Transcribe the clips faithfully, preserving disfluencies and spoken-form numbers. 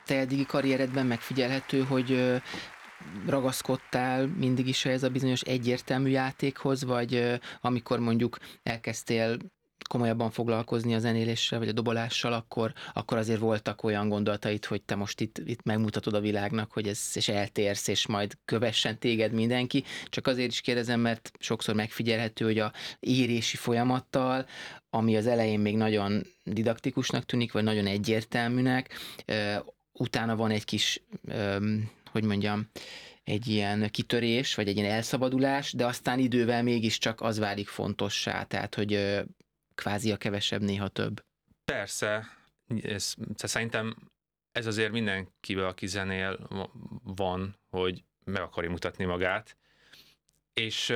te eddigi karrieredben megfigyelhető, hogy ragaszkodtál mindig is ez a bizonyos egyértelmű játékhoz, vagy amikor mondjuk elkezdtél komolyabban foglalkozni a zenéléssel, vagy a dobolással, akkor, akkor azért voltak olyan gondolataid, hogy te most itt, itt megmutatod a világnak, hogy ez, és eltérsz, és majd kövessen téged mindenki. Csak azért is kérdezem, mert sokszor megfigyelhető, hogy a érési folyamattal, ami az elején még nagyon didaktikusnak tűnik, vagy nagyon egyértelműnek, utána van egy kis, hogy mondjam, egy ilyen kitörés, vagy egy ilyen elszabadulás, de aztán idővel mégiscsak az válik fontossá, tehát, hogy kvázi a kevesebb, néha több. Persze, ez, szerintem ez azért mindenkivel, aki zenél, van, hogy meg akarja mutatni magát, és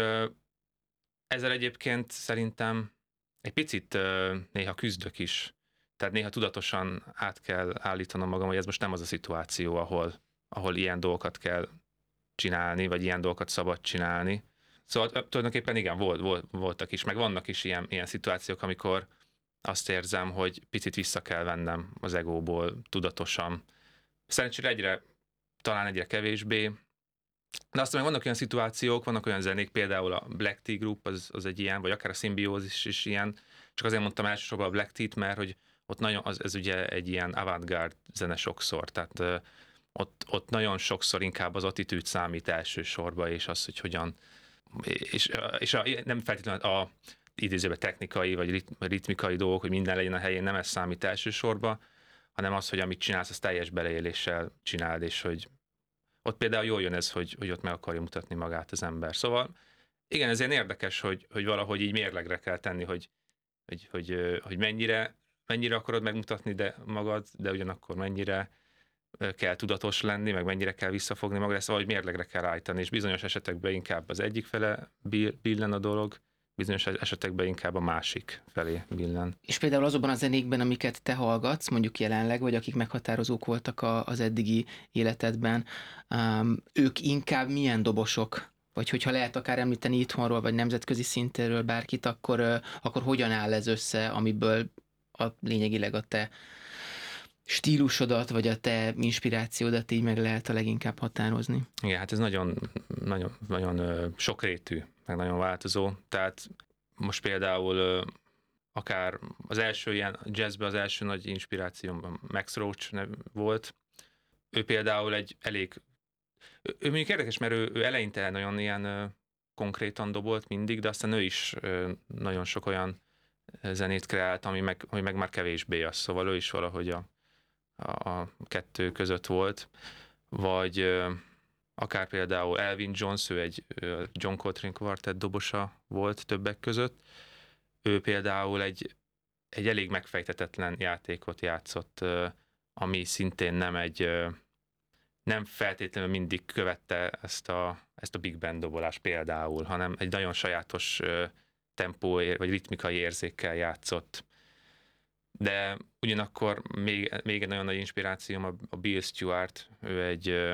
ezzel egyébként szerintem egy picit néha küzdök is, tehát néha tudatosan át kell állítanom magam, hogy ez most nem az a szituáció, ahol, ahol ilyen dolgokat kell csinálni, vagy ilyen dolgokat szabad csinálni. Szóval tulajdonképpen igen, volt, volt, voltak is, meg vannak is ilyen, ilyen szituációk, amikor azt érzem, hogy picit vissza kell vennem az egóból tudatosan. Szerencsére egyre, talán egyre kevésbé, de aztán meg vannak olyan szituációk, vannak olyan zenék, például a Black Tea Group, az, az egy ilyen, vagy akár a Symbiózis is ilyen, csak azért mondtam elsősorban a Black Tea-t, mert hogy ott nagyon, az, ez ugye egy ilyen avantgárd zene sokszor, tehát uh, ott, ott nagyon sokszor inkább az attitűd számít elsősorban, és az, hogy hogyan, és, és a, nem feltétlenül a idézőben technikai vagy ritmikai dolgok, hogy minden legyen a helyén, nem ez számít elsősorban, hanem az, hogy amit csinálsz, az teljes beleéléssel csináld, és hogy ott például jól jön ez, hogy, hogy ott meg akarja mutatni magát az ember. Szóval igen, ez ilyen érdekes, hogy, hogy valahogy így mérlegre kell tenni, hogy, hogy, hogy, hogy mennyire, mennyire akarod megmutatni de magad, de ugyanakkor mennyire kell tudatos lenni, meg mennyire kell visszafogni magad, ezt valahogy mérlegre kell állítani, és bizonyos esetekben inkább az egyik fele billen a dolog, bizonyos esetekben inkább a másik felé billen. És például azokban a zenékben, amiket te hallgatsz, mondjuk jelenleg, vagy akik meghatározók voltak a, az eddigi életedben, um, ők inkább milyen dobosok? Vagy hogyha lehet akár említeni itthonról, vagy nemzetközi szintéről bárkit, akkor, uh, akkor hogyan áll ez össze, amiből a, lényegileg a te stílusodat, vagy a te inspirációdat így meg lehet a leginkább határozni? Igen, hát ez nagyon, nagyon, nagyon sokrétű, meg nagyon változó. Tehát most például akár az első ilyen jazzben az első nagy inspirációm Max Roach volt. Ő például egy elég, ő mondjuk érdekes, mert ő, ő eleinte nagyon ilyen konkrétan dobolt mindig, de aztán ő is nagyon sok olyan zenét kreált, ami meg, ami meg már kevésbé az, szóval ő is valahogy a a kettő között volt, vagy akár például Elvin Jones, ő egy John Coltrane Quartet dobosa volt többek között, ő például egy, egy elég megfejtetetlen játékot játszott, ami szintén nem egy, nem feltétlenül mindig követte ezt a, ezt a big band dobolást például, hanem egy nagyon sajátos tempó vagy ritmikai érzékkel játszott. De ugyanakkor még, még egy nagyon nagy inspirációm a, a Bill Stewart, ő egy,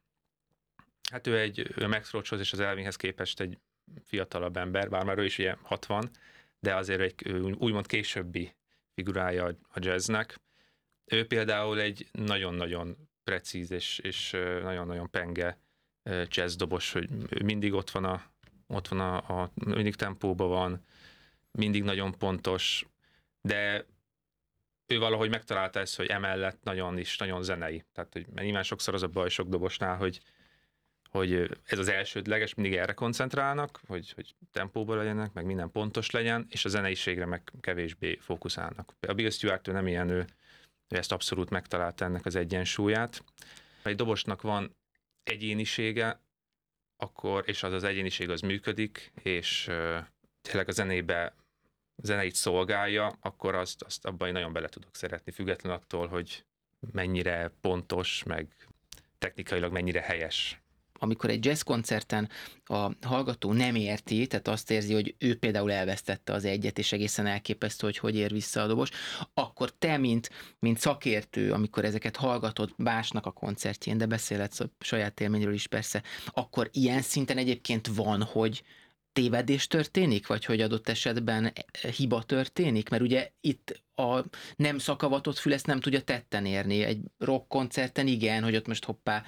hát ő egy ő Max Roachhoz és az Elvinhez képest egy fiatalabb ember, bár már ő is ugye hatvan, de azért egy úgymond későbbi figurája a jazznek. Ő például egy nagyon-nagyon precíz és, és nagyon-nagyon penge jazzdobos, hogy mindig ott van a, ott van a, a mindig tempóban van, mindig nagyon pontos, de ő valahogy megtalálta ezt, hogy emellett nagyon is, nagyon zenei. Tehát, hogy nyilván sokszor az a baj sok dobosnál, hogy, hogy ez az elsődleges, mindig erre koncentrálnak, hogy, hogy tempóban legyenek, meg minden pontos legyen, és a zeneiségre meg kevésbé fókuszálnak. A Bill Stewart ő nem ilyen, ő, ő ezt abszolút megtalálta ennek az egyensúlyát. Ha egy dobosnak van egyénisége, akkor, és az az egyéniség az működik, és uh, tényleg a zenébe zeneit szolgálja, akkor azt, azt abban én nagyon bele tudok szeretni, független attól, hogy mennyire pontos, meg technikailag mennyire helyes. Amikor egy jazz koncerten a hallgató nem érti, tehát azt érzi, hogy ő például elvesztette az egyet, és egészen elképesztő, hogy hogy ér vissza a dobos, akkor te, mint, mint szakértő, amikor ezeket hallgatod másnak a koncertjén, de beszélhetsz a saját élményről is persze, akkor ilyen szinten egyébként van, hogy tévedés történik, vagy hogy adott esetben hiba történik? Mert ugye itt a nem szakavatott fül ezt nem tudja tetten érni. Egy rock koncerten igen, hogy ott most hoppá,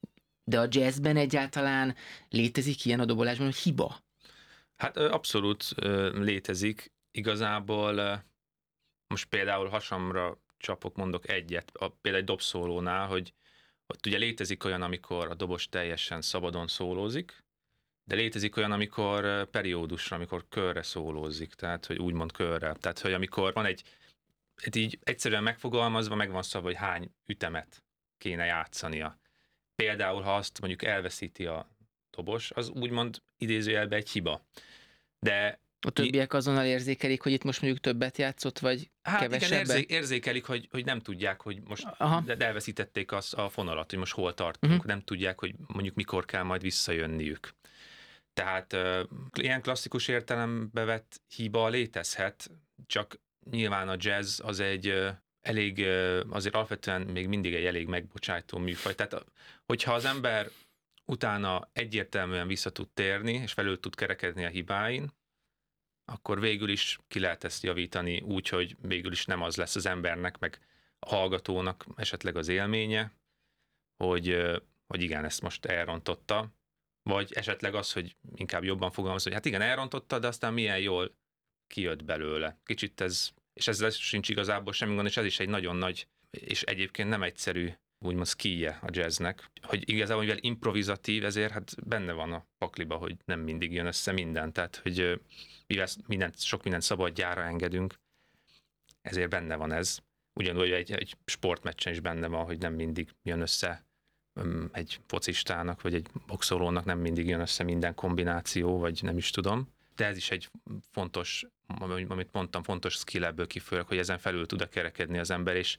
de a jazzben egyáltalán létezik ilyen a dobolásban, hogy hiba? Hát abszolút létezik. Igazából most például hasamra csapok, mondok egyet, a, például egy dobszólónál, hogy ott ugye létezik olyan, amikor a dobos teljesen szabadon szólózik, de létezik olyan, amikor periódusra, amikor körre szólózik, tehát hogy úgymond körre. Tehát, hogy amikor van egy, így egyszerűen megfogalmazva, meg van szabva, hogy hány ütemet kéne játszania. Például, ha azt mondjuk elveszíti a dobos, az úgymond idézőjelben egy hiba. De a többiek azonnal érzékelik, hogy itt most mondjuk többet játszott, vagy hát kevesebbet? Igen, érzé- érzékelik, hogy, hogy nem tudják, hogy most de elveszítették az, a fonalat, hogy most hol tartunk, uh-huh. nem tudják, hogy mondjuk mikor kell majd visszajönniük. Tehát uh, ilyen klasszikus értelembe vett hiba létezhet, csak nyilván a jazz az egy uh, elég, uh, azért alapvetően még mindig egy elég megbocsájtó műfaj. Tehát hogyha az ember utána egyértelműen vissza tud térni, és felül tud kerekedni a hibáin, akkor végül is ki lehet ezt javítani úgy, hogy végül is nem az lesz az embernek, meg a hallgatónak esetleg az élménye, hogy, hogy igen, ezt most elrontotta, vagy esetleg az, hogy inkább jobban fogalmaz, hogy hát igen, elrontotta, de aztán milyen jól kijött belőle. Kicsit ez, és ezzel sincs igazából semmi gond, és ez is egy nagyon nagy, és egyébként nem egyszerű úgymond skije a jazznek, hogy igazából, mivel improvizatív, ezért hát benne van a pakliba, hogy nem mindig jön össze minden, tehát hogy mivel mindent, sok mindent szabadjára engedünk, ezért benne van ez. Ugyanúgy egy, egy sportmeccsen is benne van, hogy nem mindig jön össze egy focistának, vagy egy boxolónak nem mindig jön össze minden kombináció, vagy nem is tudom. De ez is egy fontos, amit mondtam, fontos skill ebből kifolyólag, hogy ezen felül tud kerekedni az ember, és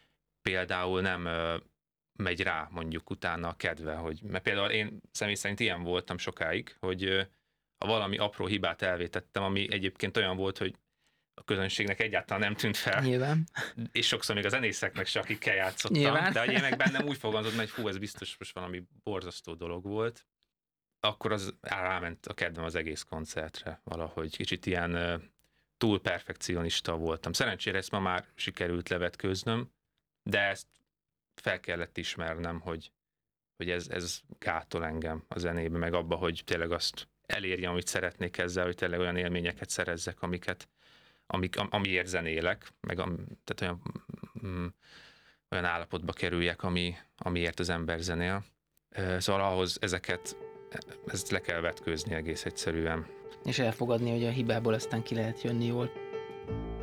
például nem megy rá mondjuk utána a kedve, hogy, mert például én személy szerint ilyen voltam sokáig, hogy ha valami apró hibát elvétettem, ami egyébként olyan volt, hogy a közönségnek egyáltalán nem tűnt fel. Nyilván. És sokszor még a zenészeknek se, akikkel játszottam. Nyilván. De hogy én meg bennem úgy fogalmazottam, hogy fú, ez biztos most valami borzasztó dolog volt. Akkor az ráment a kedvem az egész koncertre valahogy. Kicsit ilyen uh, túl perfekcionista voltam. Szerencsére ezt ma már sikerült levetkőznöm, de ezt fel kellett ismernem, hogy, hogy ez, ez gátol engem a zenébe, meg abba, hogy tényleg azt elérjem, amit szeretnék ezzel, hogy tényleg olyan élményeket szerezzek, amiket, amik, am, amiért zenélek, meg am, tehát olyan, mm, olyan állapotba kerüljek, ami, amiért az ember zenél. Szóval ahhoz ezeket, ezt le kell vetkőzni egész egyszerűen. És elfogadni, hogy a hibából aztán ki lehet jönni jól.